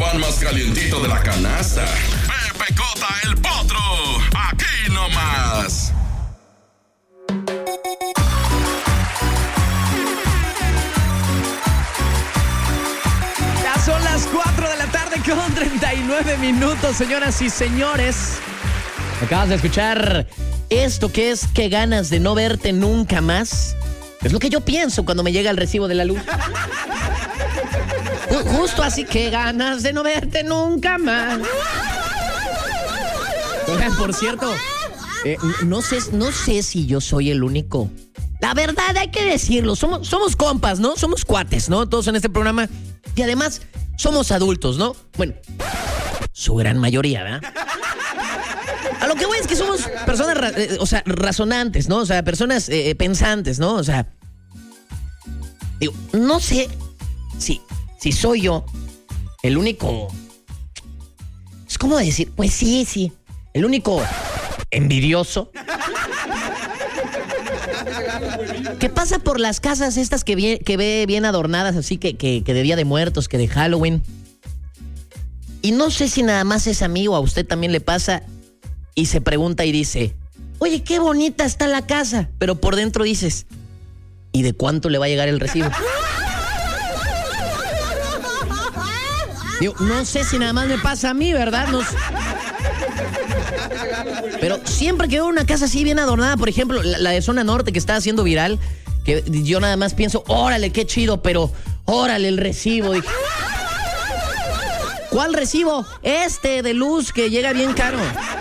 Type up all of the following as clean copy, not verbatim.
pan más calientito de la canasta. Pepe Cota, el Potro. Aquí nomás. Ya son las 4 de la tarde con 39 minutos, señoras y señores. Acabas de escuchar esto que es "Qué ganas de no verte nunca más". Es lo que yo pienso cuando me llega el recibo de la luz. Justo así, "Qué ganas de no verte nunca más". Oigan, por cierto, no sé si yo soy el único. La verdad, hay que decirlo, somos compas, ¿no? Somos cuates, ¿no? Todos en este programa. Y además, somos adultos, ¿no? Bueno, su gran mayoría, ¿verdad? A lo que voy es que somos personas, razonantes, ¿no? O sea, personas pensantes, ¿no? O sea, digo, no sé si soy yo el único. Es como decir, pues sí, el único envidioso que pasa por las casas estas que ve bien adornadas, así que de Día de Muertos, que de Halloween. Y no sé si nada más es a mí o a usted también le pasa. Y se pregunta y dice, oye, qué bonita está la casa. Pero por dentro dices, ¿y de cuánto le va a llegar el recibo? Digo, no sé si nada más me pasa a mí, ¿verdad? Pero siempre que veo una casa así bien adornada, por ejemplo, la de Zona Norte que está haciendo viral, que yo nada más pienso, órale, qué chido, pero órale el recibo. Dije, ¿cuál recibo? De luz que llega bien caro.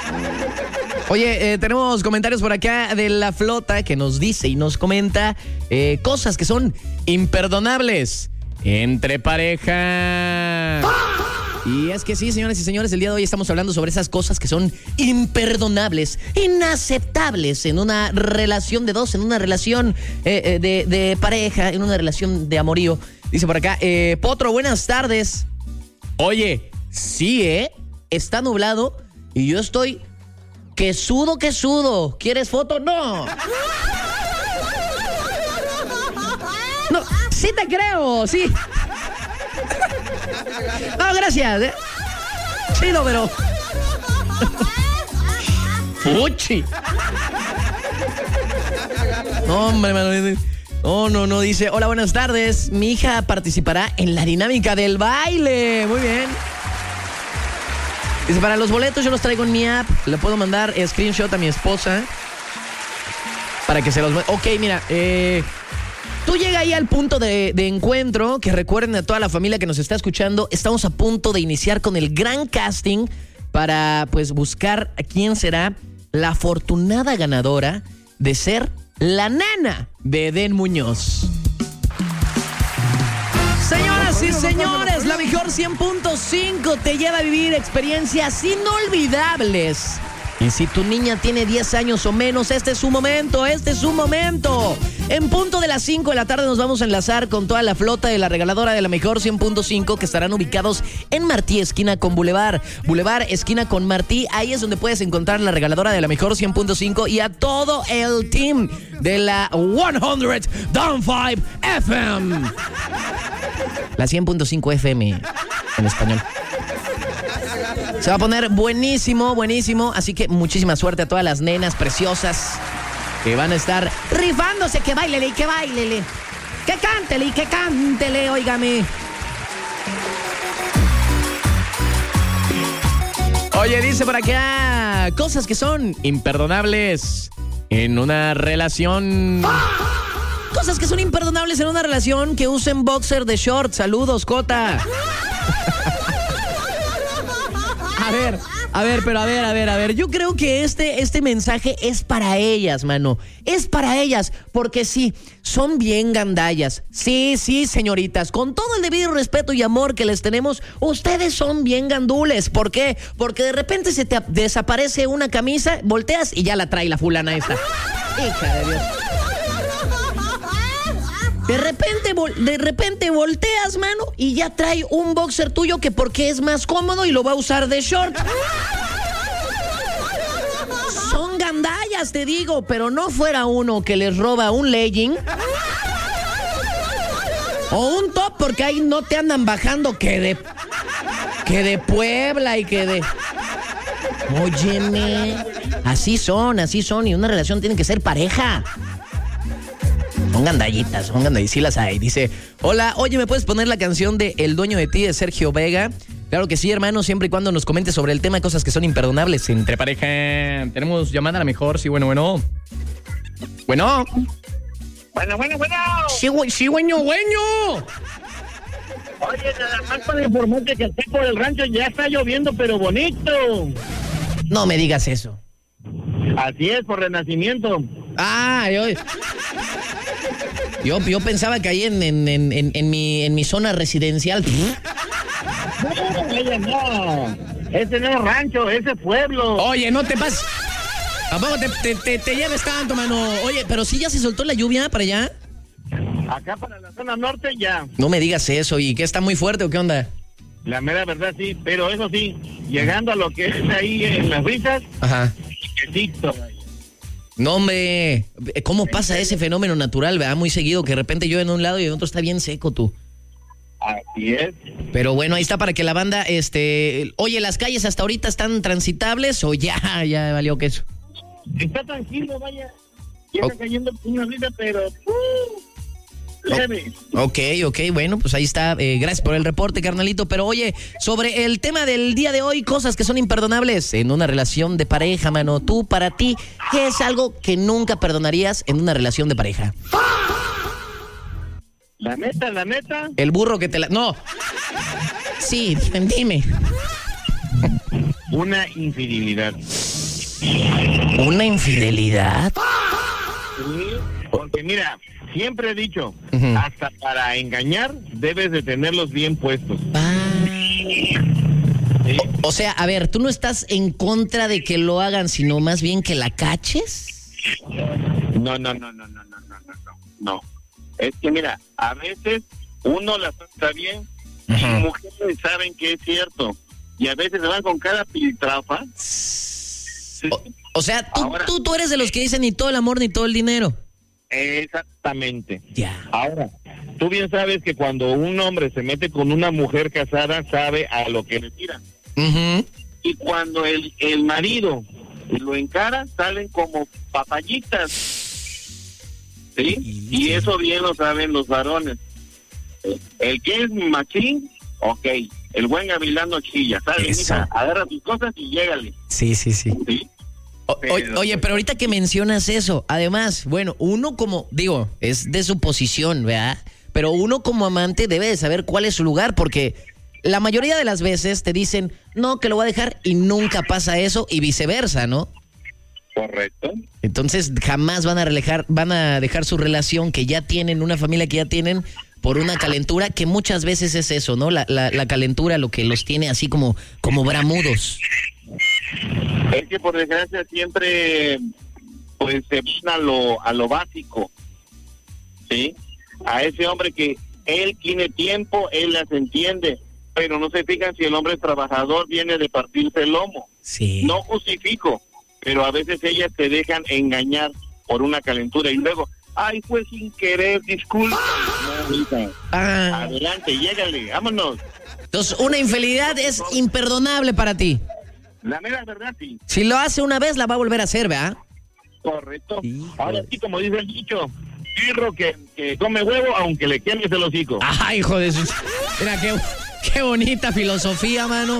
Oye, tenemos comentarios por acá de La Flota que nos dice y nos comenta cosas que son imperdonables entre pareja. Y es que sí, señoras y señores, el día de hoy estamos hablando sobre esas cosas que son imperdonables, inaceptables en una relación de dos, en una relación de pareja, en una relación de amorío. Dice por acá, Potro, buenas tardes. Oye, sí, está nublado y yo estoy que sudo. ¿Quieres foto? No. No, sí te creo, sí. No, gracias. Chido, pero... Fuchi. No, hombre, mano. No, dice, hola, buenas tardes. Mi hija participará en la dinámica del baile. Muy bien. Dice, para los boletos yo los traigo en mi app. Le puedo mandar screenshot a mi esposa para que se los... Ok, mira, tú llega ahí al punto de encuentro, que recuerden a toda la familia que nos está escuchando, estamos a punto de iniciar con el gran casting para, pues, buscar a quién será la afortunada ganadora de ser la nana de Edén Muñoz. Señoras y señores, la mejor 100.5 te lleva a vivir experiencias inolvidables. Y si tu niña tiene 10 años o menos, este es su momento. En punto de las 5 de la tarde nos vamos a enlazar con toda la flota de la regaladora de la mejor 100.5 que estarán ubicados en Martí, esquina con Boulevard, esquina con Martí. Ahí es donde puedes encontrar la regaladora de la mejor 100.5 y a todo el team de la 100.5 FM. La 100.5 FM en español. Se va a poner buenísimo, así que muchísima suerte a todas las nenas preciosas que van a estar rifándose. Que bailele, que cántele, óigame. Oye, dice por acá, cosas que son imperdonables en una relación. Cosas que son imperdonables en una relación, que usen boxer de short. Saludos, Cota. A ver. Yo creo que este mensaje es para ellas, mano. Es para ellas, porque sí, son bien gandallas. Sí, señoritas, con todo el debido respeto y amor que les tenemos, ustedes son bien gandules. ¿Por qué? Porque de repente se te desaparece una camisa, volteas y ya la trae la fulana esta. Hija de Dios. De repente volteas, mano, y ya trae un boxer tuyo que porque es más cómodo y lo va a usar de short. Son gandallas, te digo, pero no fuera uno que les roba un legging o un top, porque ahí no te andan bajando que Que de Puebla y que de... Óyeme, así son, y una relación tiene que ser pareja. Son gandallitas, sí las hay. Dice, hola, oye, ¿me puedes poner la canción de El dueño de ti de Sergio Vega? Claro que sí, hermano, siempre y cuando nos comentes sobre el tema, cosas que son imperdonables entre pareja. Tenemos llamada a la mejor, sí, bueno. Bueno. Bueno. Sí, bueno. Oye, nada más para informarte que aquí por el rancho ya está lloviendo, pero bonito. No me digas eso. Así es, por renacimiento. Ah, yo pensaba que ahí en mi zona residencial. No. Ese no es rancho, ese es pueblo. Oye, no te pases. Tampoco te lleves tanto, mano. Oye, pero sí ya se soltó la lluvia para allá. Acá para la zona norte ya. No me digas eso. ¿Y qué, está muy fuerte o qué onda? La mera verdad sí, pero eso sí, llegando a lo que es ahí en las brisas. Ajá. Quietito. No, hombre, ¿cómo pasa ese fenómeno natural, verdad? Muy seguido, que de repente llueve en un lado y en otro está bien seco, tú. Así es. Pero bueno, ahí está para que la banda, oye, ¿las calles hasta ahorita están transitables o ya valió queso? Está tranquilo, vaya. Está cayendo una brisa, pero... leve. Ok, bueno, pues ahí está. Gracias por el reporte, carnalito. Pero oye, sobre el tema del día de hoy, cosas que son imperdonables en una relación de pareja, mano. Tú, para ti, ¿qué es algo que nunca perdonarías en una relación de pareja? La neta. El burro que te la... No. Sí, dime. Una infidelidad. ¿Una infidelidad? Sí, porque mira... Siempre he dicho, hasta para engañar debes de tenerlos bien puestos. Sí. O sea, a ver, ¿tú no estás en contra de que lo hagan, sino más bien que la caches? No. Es que mira, a veces uno la está bien y mujeres saben que es cierto y a veces se van con cada piltrafa. Sí. O sea, tú eres de los que dicen ni todo el amor ni todo el dinero. Exactamente. Ya. Ahora, tú bien sabes que cuando un hombre se mete con una mujer casada, sabe a lo que le tira. Y cuando el marido lo encara, salen como papayitas. ¿Sí? Y eso bien lo saben los varones. El que es machín, ok. El buen gavilán no chilla, ¿sabes? Mira, agarra tus cosas y llégale. Sí. ¿Sí? Oye, pero ahorita que mencionas eso, además, bueno, uno como, digo, es de suposición, ¿verdad? Pero uno como amante debe de saber cuál es su lugar, porque la mayoría de las veces te dicen, no, que lo voy a dejar, y nunca pasa eso, y viceversa, ¿no? Correcto. Entonces jamás van a dejar su relación que ya tienen, una familia que ya tienen, por una calentura, que muchas veces es eso, ¿no? La calentura, lo que los tiene así como bramudos. Es que por desgracia siempre pues se van a lo básico, ¿sí? A ese hombre que él tiene tiempo, él las entiende, pero no se fijan si el hombre es trabajador, viene de partirse el lomo. Sí. No justifico, pero a veces ellas se dejan engañar por una calentura y luego, ay, fue sin querer, disculpa. No, hija. Adelante, llégale, vámonos. Entonces, una infidelidad es imperdonable para ti. La mera verdad, sí. Si lo hace una vez, la va a volver a hacer, ¿verdad? Correcto. Hijo. Ahora sí, como dice el dicho, perro que come huevo, aunque le quemes el hocico. Ay, hijo de su... Mira, qué bonita filosofía, mano.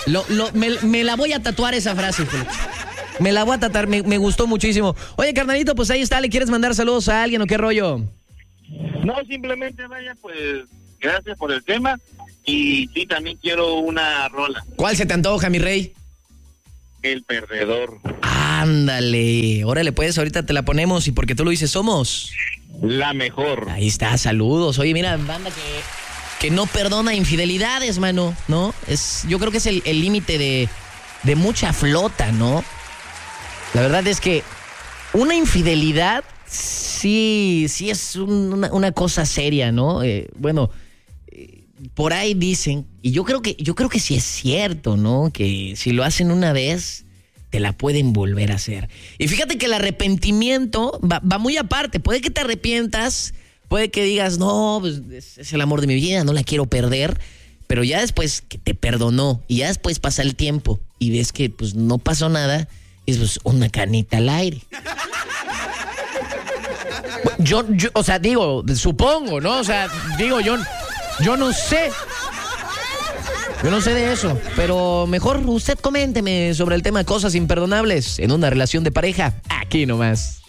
Me la voy a tatuar esa frase, hijo. Me la voy a tatuar, me gustó muchísimo. Oye, carnalito, pues ahí está, ¿le quieres mandar saludos a alguien o qué rollo? No, simplemente vaya, pues, gracias por el tema. Y sí, también quiero una rola. ¿Cuál se te antoja, mi rey? El perdedor. Ándale, órale pues, ahorita te la ponemos y porque tú lo dices, somos la mejor. Ahí está, saludos. Oye, mira, banda que no perdona infidelidades, mano, ¿no? Yo creo que es el límite de mucha flota, ¿no? La verdad es que una infidelidad sí es una cosa seria, ¿no? Por ahí dicen, y yo creo que sí es cierto, ¿no? Que si lo hacen una vez, te la pueden volver a hacer. Y fíjate que el arrepentimiento va muy aparte. Puede que te arrepientas, puede que digas, no, pues es el amor de mi vida, no la quiero perder. Pero ya después que te perdonó y ya después pasa el tiempo y ves que pues no pasó nada, es pues una canita al aire. Yo, o sea, digo, supongo, ¿no? O sea, digo, yo no sé. Yo no sé de eso, pero mejor usted coménteme sobre el tema de cosas imperdonables en una relación de pareja. Aquí nomás.